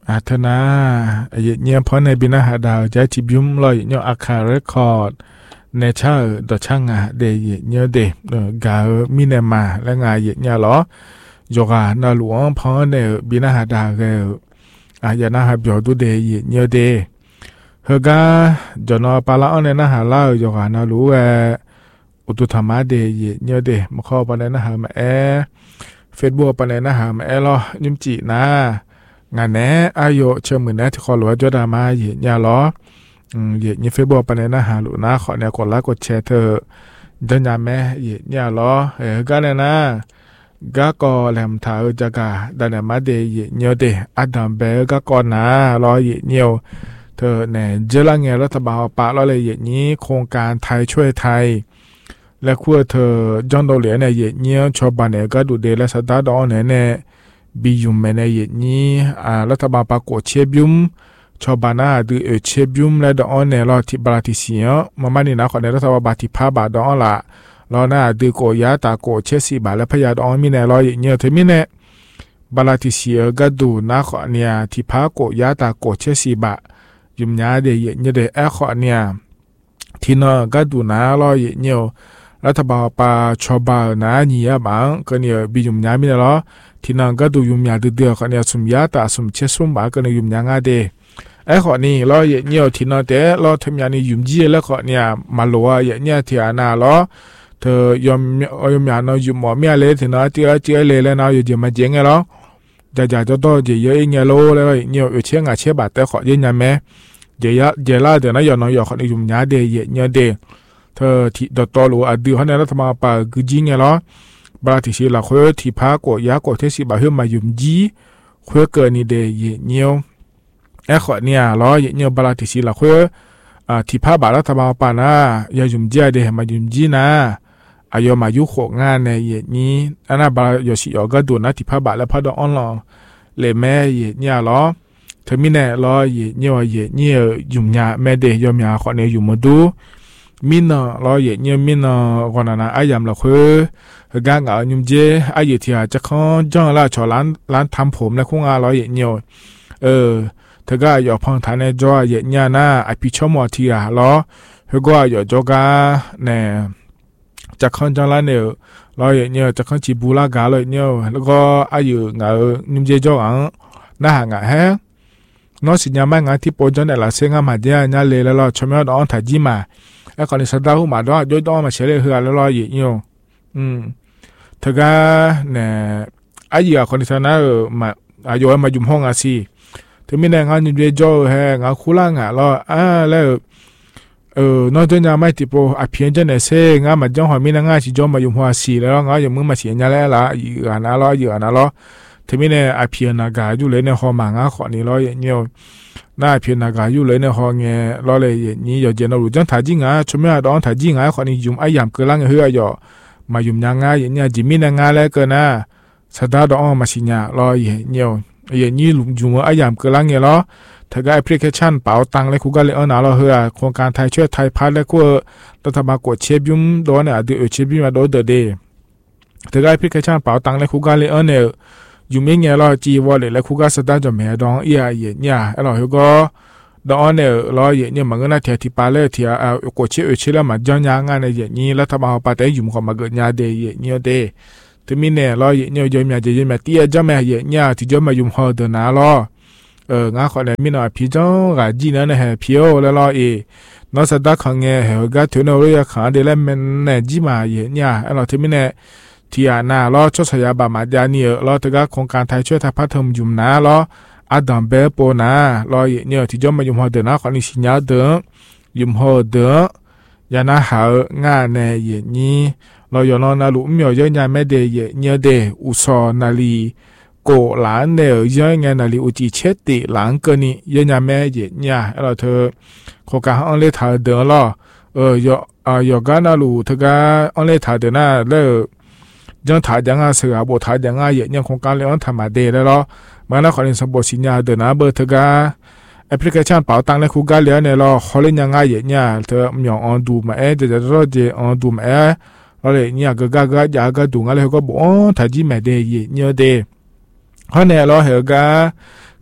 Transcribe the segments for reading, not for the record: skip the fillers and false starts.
ธนาเนี่ยพอในบินาหาดาวใจจิบยุมลอยเนี่ยอาคาเรคคอร์ดในชาดอช่างเดยเนี่ยเดกามิเนมาและงายเนี่ยหรอยกานาหลวงพอในบินาหาดาวยานาหาบยอดูเดยเนี่ยเดเฮกาจนอปาลาอันในนาหาลายกานาหลวงอุตุธรรมะเดยเนี่ยเดมาเข้าไปในนาหามาเฟซบุ๊กไปในนาหามาลอยิมจีนะงานแหนอายุเชื่อมือแหนที่ขอหลวงจดามาเยอะล้อเฟซบุ๊กไปในนาหาหลุนะขอเนี่ยกดไลค์กดแชร์เธอเดินยามแม่เยอะล้อกันเนี่ยนะก็ก็แหลมถ่ายจากกาดันมาเดยเยอะเดอดัมเบก็ก่อนนะล้อเยอะเธอเนี่ยเจริญเงินรัฐบาลปะล้อเลยอย่างนี้โครงการไทยช่วยไทยและขั้วเธอจอนโดเหลียเนี่ยเงี้ยชาวบ้านเนี่ยก็ดูเดลและสตาร์ดอนเนี่ยบิยุมเมเนี่ยนี้รัฐบาลปากกเชบิยุมชาวบ้านน่ะดูเชบิยุมและดอนเนี่ยเราที่บาติเสียมันนี่นะคนในรัฐบาลบาติพาบาดอนละเราน่ะดูโกยาตาโกเชสีบาและพยาดอนมีเนี่ยเราเงี้ยเธอมีเนี่ยบาติเสียก็ดูนะคนเนี่ยที่พาโกยาตาโกเชสีบายุมยาเดียเนี่ยเดคนเนี่ยที่นั่นก็ดูนะเราเงี้ยรัฐบาลปาชาวบ้านนะเนี่ยบางก็เนี่ยบิยุมยามีเนี่ยหรอที่นั่นก็ดูยุมยาเดือดก็เนี่ยสมยาตาสมเชสมบาก็เนี่ยยุมยางาเดข้อนี้เราเนี่ยที่นั่นแต่เราทำยานี่ยุมจีแล้วก็เนี่ยมาลัวเนี่ยที่อานาเราเธอยมยาเนาะยุมหมอเมียเลยที่นั่นเจอเลยแล้วเนาะอยู่จะมาเจงไงหรอจะต้องเจอเยอะเงี้ยโลแล้วเนี่ยเชื่องเชื่อบาดแต่ขอเย็นยังไหมเจล่าเดี๋ยวนะอย่างน้อยอย่างคนยุมยาเดเนี่ยเดเธอที่ดตัวรู้ดูเขาเนี่ยรัฐบาลปากุจิงไงล่ะบาติชีละคุยที่พักกยากกเทศิบาเฮมายุมจีคุยเกินนี่เดียเนียวขอเนี่ยล้อเนียวบาติชีละคุยที่พักบารัฐบาลปานะยายุมจีเดียมายุมจีนะอายุมายุโขงานในนี้อันนั้นบาโยชิยก็ดูนะที่พักบาและพักดอนล้อเลยแม่เนี่ยล้อเธอมีเนี่ยล้อเนี่ยยุมยาแม่เดียยมยาขอเนี่ยยุมมาดูมินเราเนี่ยมินก่อนนะอายามละคุยกางเอายุ่มเจอายุที่อาจจะข้อนจ้องละชอร้านทำผมและคงอาเราเนี่ยเธอก็อยู่พังฐานในจอเนี่ยนะไอพิชมอที่อาเราเฮก็อยู่จอกาเนี่ยจะข้อนจ้องละเนี่ยเราเนี่ยจะข้อนจีบูลากาเลยเนี่ยแล้วก็อายุเงายุ่มเจจ้องน่าหางะแฮนอสิญญาไม่งานที่ปนจนแต่ละเสียงมาเดียเนี่ยเลยแล้วเราชมยอดอ่อนถ่ายจีมาก่อนที่สัตว์หูมาด้วยย้อนมาเฉลยเหือแล้วรออยู่เนี่ยเธอก็เนี่ยอายุคนที่นั่นมาอายุมายุ่งห้องอาศีเธอไม่ได้งานยุ่งเยอะจ่อแฮงานคุล่างแล้วแล้วนอกจากนี้ไม่ติดโปรอภิญญาเนี่ยเสียงานมาจ้องหามีงานที่จ่อมายุ่งห้องอาศีแล้วงานอย่างมึงมาเสียงอะไรล่ะอยู่อันนั้นแล้วเธอไม่ได้อภิญญากาอยู่เลยในห้องมางานขอนี้รออย่างเนี่ยน่าเพียงนักอยู่เลยในห้องเงี้ยรอเลยนี่อยู่เจนรู้จังถ่ายจริงชมว่าตอนถ่ายจริงคนนี้ยุ่มไอ้ยามเกลังเหืออยู่มายุ่มยังไงเนี่ยจิมีนังไงแล้วก็นะสตาร์ดอนมาสิเนี่ยรอเนี่ยนี่ลุงยุ่มไอ้ยามเกลังเงี้ยรอถ้าก็แอปพลิเคชันเป๋าตังเลยคุกก็เลยน่าเราเหือโครงการไทยช่วยไทยพัฒน์แล้วก็รัฐบาลกดเชฟยุ่มโดนเนี่ยดูเชฟยุ่มมาโดนเดย์ถ้าก็แอปพลิเคชันเป๋าตังเลยคุกก็เลยเนี่ยอยู่ไม่เงี้ยเราจีวอลเลยแล้วคุกก็สตาร์จะแม่ดองเนี่ยเราเฮก็ดอนเนี่ยเราเนี่ยมันก็น่าเทียที่ปาเลเทียกดเชื่อแล้วมาจ้องยางงานในนี้รัฐบาลปาแต่อยู่ของมาเกิดยาเดย์เนี่ยเดย์ถึงมีเนี่ยเราเนี่ยยอมยาเดย์มาเตี้ยจ้าแม่เนี่ยที่จะมายุ่งหอเดินหน้าเรางาขอเนี่ยมีหน่อยพี่จ้องกับจีนั่นเนี่ยพี่โอแล้วเรานอกสตาร์ของเงี้ยเฮก็ถึงเราเรียกขาเดลมันเนี่ยจีมาเนี่ยเราถึงมีเนี่ยที่น่าล้อชดสยาบามาจานี่ล้อถึงก็โครงการไทยช่วยไทยพัฒน์ยุ่มนะล้ออาดัมเบปนะล้อเนี่ยที่จะมายุ่มหอเดินนะคนนี้สิญญาเดินยุ่มหอเดินยานาหางานเนี่ยนี่เราอยู่นอนนาลุมีอยู่ยังไม่ได้เนี่ยเดอุศนาลีโกหลานเนี่ยยังไงนาลีอุจิเชติหลังก็นี่ยังไม่เนี่ยเราเธอโครงการอันเล่ถ่ายเดินล้อยู่กันนาลุถึงก็อันเล่ถ่ายเดินน่ะแล้วยังถ่ายยังเสือบทถ่ายยังยังโครงการเรื่องธรรมะเดย์แล้วมันน่าขอเรียนสมบูรณ์สิญญาเดินนะเบอร์เธอแอปพลิเคชันเป๋าตังในคุกการเลี้ยงเนี่ยเราขอเล่นยังเนี่ยเธอมีออนดูมาเดี๋ยวเราจะออนดูมาเราเลยเนี่ยก็อยากดูงั้นเลยก็บอกถ่ายจีแม่เดย์เนี่ยเดย์เขาเนี่ยเราเห็นก็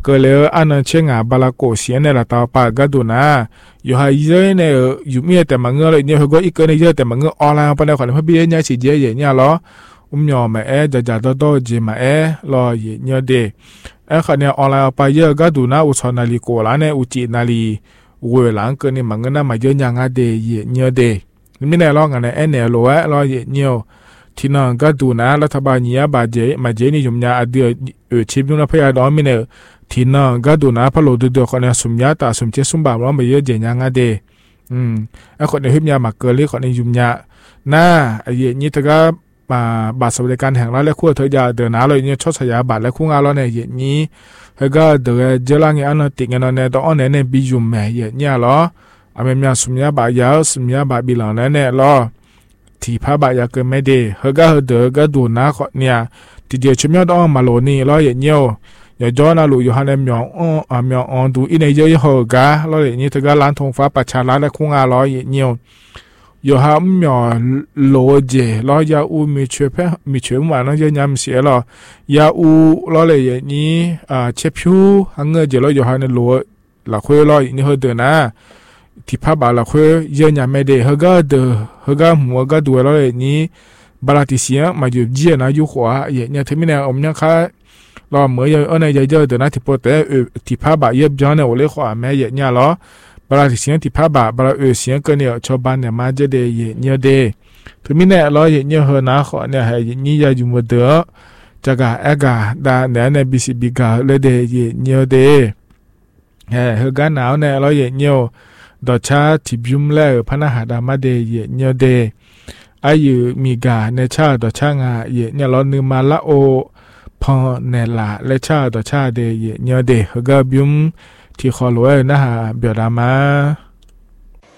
ก็เลยอันนั้นเชงบาลาโกเสียในละตาปากก็ดูนะอยู่หายเยอะเนี่ยอยู่มีแต่มังเงอเลยเนี่ยเขาก็อีกเกินเยอะแต่มังเงอออนไลน์ไปแล้วคนเขาเบี้ยเนี่ยสิเยอะเนี่ยล้อยอมมาจะโตๆจีมารอเนี่ยเดคนเนี่ยออนไลน์ไปเยอะก็ดูนะอุชนาลีโกลาเนี่ยอุจินาลีเวหลังเกินนี่มังเงอน่ามาเยอะยังเดเนี่ยเดไม่ได้ร้องกันเนี่ยรอเนี่ยที่นั่นก็ดูนะรัฐบาลเนี่ยบาดเจ็บมาเจนี่ยุ่งยากเดียวชิบุนะพยาดอมิเนี่ยที่นั่นก็ดูนะพอเราดูคนเนี่ยสุมยาตาสุมเชสุมบาร้องไปเยอะเจยังเดไอ้คนเนี่ยหิมยามาเกินเลยคนเนี่ยยุ่งยากน่าไอ้ยี่ตะก็มาบาทสวัสดิการแห่งรัฐและคู่เธอจะเดินหน้าเลยเนี่ยชดเชยบาทและคู่งานเราเนี่ยอย่างนี้แล้วก็เดี๋ยวเจริญเงี้ยอันนั้นติดเงี้ยเนี่ยต้องอันเนี่ยบิจุมแม่เนี่ยหรออเมริกาสุมยาบาทยาวสุมยาบาทบิหลังเนี่ยหรอที่พระบาทยาเกินไม่ดีแล้วก็เดี๋ยวก็ดูนะเนี่ยที่เดียวชิมยาต้องมาโลนี่หรออย่างเงี้ยอย่าย้อนนะลูกอยู่ฮันเอ็มยองมยองดูอินเดียเยอะๆกะหรออย่างนี้เธอก็ร้านทงฟ้าประชารัฐและคู่งานหรออย่างเงี้ย有哈苗逻辑，老要有米缺片米缺完了就伢们写了，要有老嘞嘢你切票，行个就老有哈那逻老会老你好得นะที่พาบา老会เยอะ伢ไม่ได้เขาก็เดอเขาก็หัวก็ดู老嘞你บาลาติเสียมาอยู่เจียนะอยู่หัวเนี่ยถึงไม่แน่อมเนี่ยค่ะเราเหมือนอย่างอะไรเยอะๆเดอนะที่พอแต่ที่พาบาเย็บย้อนเนี่ยโอเล่ขวาแม่เนี่ยล้อบาลาติเสียงที่พาบาบาลาเสียงก็เนี่ยชาวบ้านเนี่ยมาจะได้เนี่ยเดถึงไม่แน่เราเนี่ยเฮนะขอเนี่ยให้เนี่ยอยู่มาเดอจากเอกาดาเนี่ยบิสิบิกาเลยเดเนี่ยเดเฮกันหนาวเนี่ยเราเนี่ยดอชาที่บิมเล่พนักหาดามาเดเนี่ยเดอายุมีกาในชาดอชางาเนี่ยเรานึมาละโอพอเนลาและชาดอชาเดเนี่ยเดเฮกบิมที่ขอรวยนะฮะเบียดามา